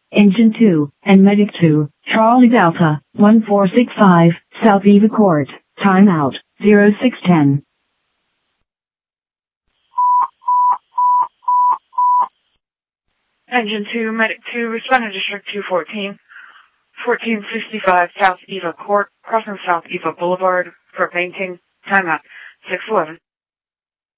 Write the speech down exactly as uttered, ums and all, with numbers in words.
Engine two, and Medic two, Charlie Delta, one four six five, South Eva Court, timeout, zero six ten. Engine two, Medic two, respond to District two fourteen, fourteen sixty-five South Eva Court, crossing South Eva Boulevard for painting, timeout, six eleven.